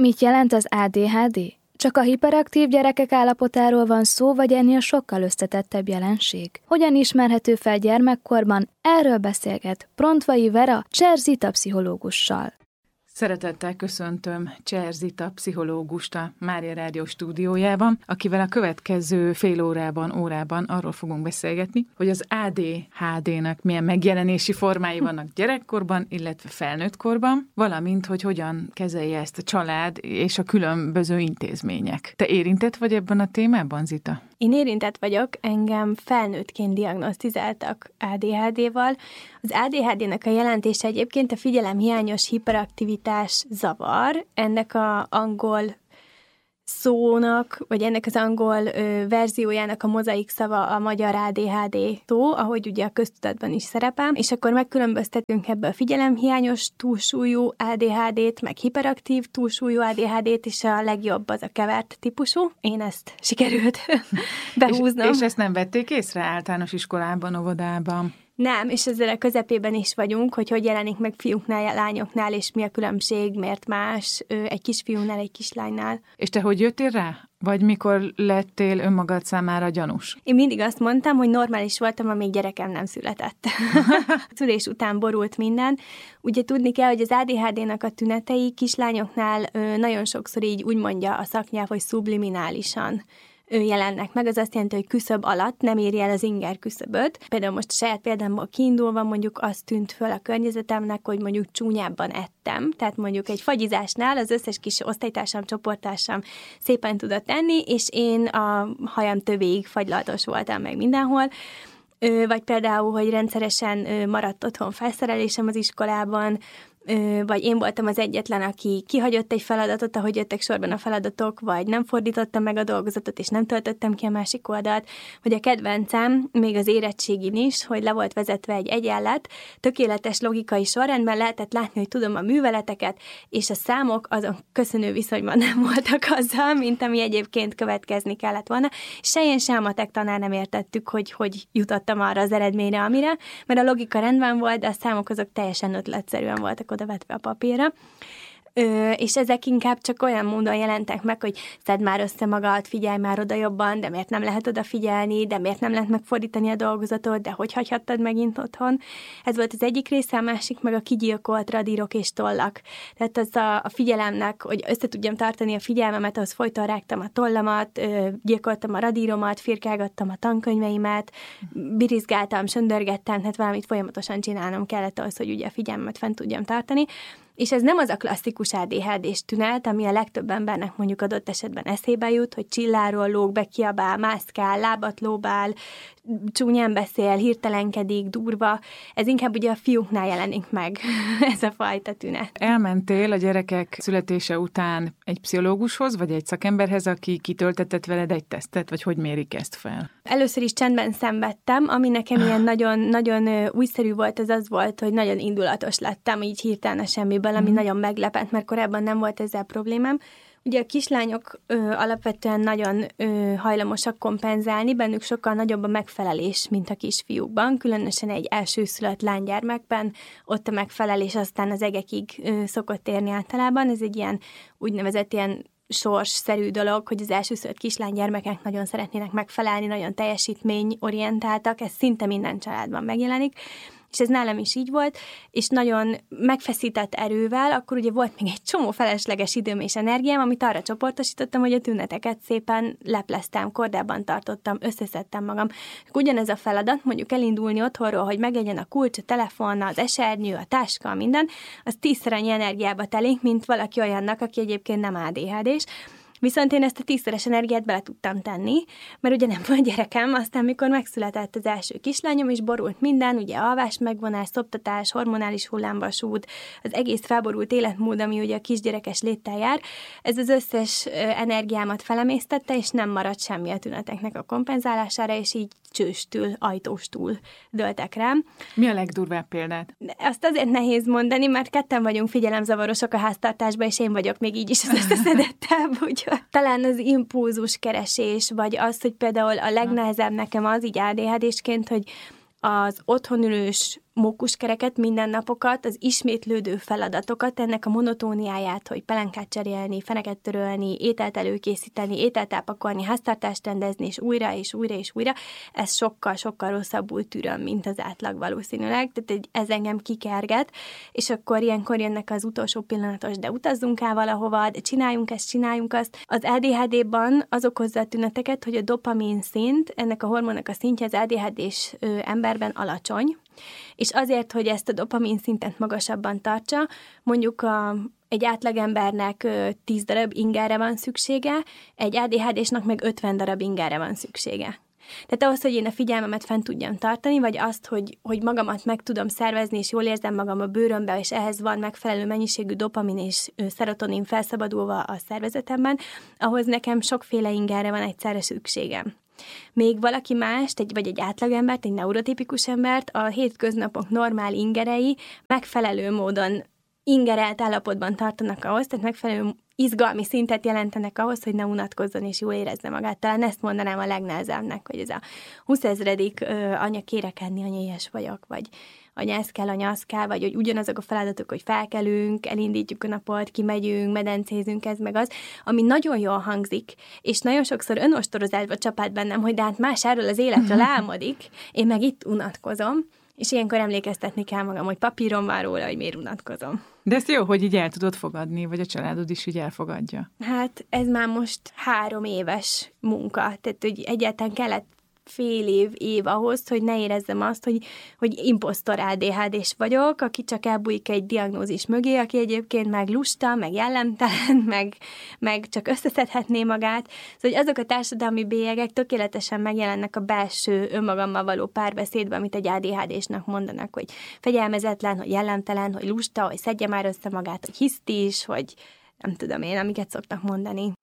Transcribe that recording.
Mit jelent az ADHD? Csak a hiperaktív gyerekek állapotáról van szó, vagy ennél sokkal összetettebb jelenség? Hogyan ismerhető fel gyermekkorban? Erről beszélget Prontvai Vera Cser Zita pszichológussal. Szeretettel köszöntöm Cser Zita pszichológust a Mária Rádió stúdiójában, akivel a következő fél órában arról fogunk beszélgetni, hogy az ADHD-nek milyen megjelenési formái vannak gyerekkorban, illetve felnőttkorban, valamint, hogy hogyan kezelje ezt a család és a különböző intézmények. Te érintett vagy ebben a témában, Zita? Én érintett vagyok, engem felnőttként diagnosztizáltak ADHD-val. Az ADHD-nek a jelentése egyébként a figyelemhiányos hiperaktivitás zavar. Ennek az angol szónak, vagy ennek az angol verziójának a mozaik szava a magyar ADHD szó, ahogy ugye a köztudatban is szerepel, és akkor megkülönböztetünk ebből a figyelemhiányos túlsúlyú ADHD-t, meg hiperaktív túlsúlyú ADHD-t, és a legjobb az a kevert típusú. Én ezt sikerült behúznom. És ezt nem vették észre általános iskolában, óvodában? Nem, és ezzel a közepében is vagyunk, hogy jelenik meg fiúknál, lányoknál, és mi a különbség, miért más egy kisfiúnál, egy kislánynál. És te hogy jöttél rá? Vagy mikor lettél önmagad számára gyanús? Én mindig azt mondtam, hogy normális voltam, amíg gyerekem nem született. Szülés után borult minden. Ugye tudni kell, hogy az ADHD-nak a tünetei kislányoknál nagyon sokszor így úgy mondja a szaknyelv, hogy subliminálisan jelennek meg, az azt jelenti, hogy küszöb alatt nem éri el az inger küszöböt. Például most a saját példámból kiindulva mondjuk azt tűnt föl a környezetemnek, hogy mondjuk csúnyábban ettem. Tehát mondjuk egy fagyizásnál az összes kis osztálytársam, csoporttársam szépen tudott enni, és én a hajam tövéig fagylaltos voltam meg mindenhol. Vagy például, hogy rendszeresen maradt otthon felszerelésem az iskolában, vagy én voltam az egyetlen, aki kihagyott egy feladatot, ahogy jöttek sorban a feladatok, vagy nem fordítottam meg a dolgozatot, és nem töltöttem ki a másik oldalt, vagy a kedvencem, még az érettségin is, hogy le volt vezetve egy egyenlet, tökéletes logikai sorrendben lehetett látni, hogy tudom a műveleteket, és a számok azon köszönő viszonyban nem voltak azzal, mint ami egyébként következni kellett volna. Se én, se a matek tanár nem értettük, hogy jutottam arra az eredményre, amire, mert a logika rendben volt, de a számok azok teljesen ötletszerűen voltak odavetve a papírra. És ezek inkább csak olyan módon jelentek meg, hogy szedd már össze magad, figyelj már oda jobban, de miért nem lehet odafigyelni, de miért nem lehet megfordítani a dolgozatot, de hogy hagyhattad megint otthon. Ez volt az egyik része, a másik meg a kigyilkolt radírok és tollak. Tehát az a figyelemnek, hogy össze tudjam tartani a figyelmemet, ahhoz folyton rágtam a tollamat, gyilkoltam a radíromat, firkálgattam a tankönyveimet, birizgáltam, söndörgettem, tehát valamit folyamatosan csinálnom kellett ahhoz, hogy ugye a figyelmemet fent tudjam tartani. És ez nem az a klasszikus ADHD-s tünet, ami a legtöbb embernek mondjuk adott esetben eszébe jut, hogy csilláról lóg, bekiabál, mászkál, lábat lóbál, csúnyán beszél, hirtelenkedik, durva. Ez inkább ugye a fiúknál jelenik meg, ez a fajta tünet. Elmentél a gyerekek születése után egy pszichológushoz, vagy egy szakemberhez, aki kitöltetett veled egy tesztet, vagy hogy mérik ezt fel? Először is csendben szenvedtem, ami nekem ilyen nagyon újszerű volt, az volt, hogy nagyon indulatos lettem, így hirtelen a semmiből, ami nagyon meglepett, mert korábban nem volt ezzel problémám. Ugye a kislányok alapvetően nagyon hajlamosak kompenzálni, bennük sokkal nagyobb a megfelelés, mint a kisfiúkban, különösen egy elsőszülött lánygyermekben, ott a megfelelés aztán az egekig szokott érni általában, ez egy ilyen úgynevezett ilyen sorsszerű dolog, hogy az elsőszülött kislánygyermekek nagyon szeretnének megfelelni, nagyon teljesítményorientáltak, ez szinte minden családban megjelenik, és ez nálam is így volt, és nagyon megfeszített erővel, akkor ugye volt még egy csomó felesleges időm és energiám, amit arra csoportosítottam, hogy a tüneteket szépen lepleztem, kordában tartottam, összeszedtem magam. Ugyanez a feladat, mondjuk elindulni otthonról, hogy meglegyen a kulcs, a telefon, az esernyő, a táska, minden, az 10-szer annyi energiába telik, mint valaki olyannak, aki egyébként nem ADHD-s. Viszont én ezt a 10-szeres energiát bele tudtam tenni, mert ugye nem volt gyerekem, aztán mikor megszületett az első kislányom, és borult minden, ugye alvás megvonás, szoptatás, hormonális hullámvasút, az egész felborult életmód, ami ugye a kisgyerekes léttel jár, ez az összes energiámat felemésztette, és nem maradt semmi a tüneteknek a kompenzálására, és így csőstül, ajtóstól döltek rám. Mi a legdurvább példát? Azt azért nehéz mondani, mert ketten vagyunk figyelemzavarosok a háztartásban, és én vagyok még így is az összeszedettebb, úgyhogy talán az impulzus keresés, vagy az, hogy például a legnehezebb nekem az, így ADHD-sként, hogy az otthonülős mókuskereket, mindennapokat, az ismétlődő feladatokat, ennek a monotóniáját, hogy pelenkát cserélni, feneket törölni, ételt előkészíteni, ételt elpakolni, háztartást rendezni, és újra, és újra, és újra, ez sokkal rosszabbul tűröm, mint az átlag valószínűleg, tehát ez engem kikerget, és akkor ilyenkor jönnek az utolsó pillanatos, de utazzunk el valahova, de csináljunk ezt, csináljunk azt. Az ADHD-ban az okozza a tüneteket, hogy a dopamin szint, ennek a hormonnak a szintje az ADHD-s emberben alacsony, és azért, hogy ezt a dopamin szintet magasabban tartsa, mondjuk egy átlagembernek 10 darab ingerre van szüksége, egy ADHD-snak meg 50 darab ingerre van szüksége. Tehát ahhoz, hogy én a figyelmemet fent tudjam tartani, vagy azt, hogy magamat meg tudom szervezni, és jól érzem magam a bőrömbe, és ehhez van megfelelő mennyiségű dopamin és szerotonin felszabadulva a szervezetemben, ahhoz nekem sokféle ingerre van egyszerre szükségem. Még valaki mást, vagy egy átlagembert, egy neurotipikus embert a hétköznapok normál ingerei megfelelő módon ingerelt állapotban tartanak ahhoz, tehát megfelelő izgalmi szintet jelentenek ahhoz, hogy ne unatkozzon és jól érezze magát. Talán ezt mondanám a legnehezebbnek, hogy ez a 20 000. Anya, kérek enni, anya, ilyes vagyok, vagy anya, ez kell, vagy hogy ugyanazok a feladatok, hogy felkelünk, elindítjuk a napot, kimegyünk, medencézünk, ez meg az, ami nagyon jól hangzik, és nagyon sokszor önostorozásba csapált bennem, hogy de hát más erről az életről álmodik, én meg itt unatkozom, és ilyenkor emlékeztetni kell magam, hogy papíron van róla, hogy miért unatkozom. De ezt jó, hogy így el tudod fogadni, vagy a családod is így elfogadja. Hát ez már most 3 éves munka, tehát hogy egyáltalán kellett fél év ahhoz, hogy ne érezzem azt, hogy imposztor ADHD-s vagyok, aki csak elbújik egy diagnózis mögé, aki egyébként meg lusta, meg jellemtelen, meg csak összeszedhetné magát. Szóval azok a társadalmi bélyegek tökéletesen megjelennek a belső önmagammal való párbeszédben, amit egy ADHD-snak mondanak, hogy fegyelmezetlen, hogy jellemtelen, hogy lusta, hogy szedje már össze magát, hogy hisztis, hogy nem tudom én, amiket szoktak mondani.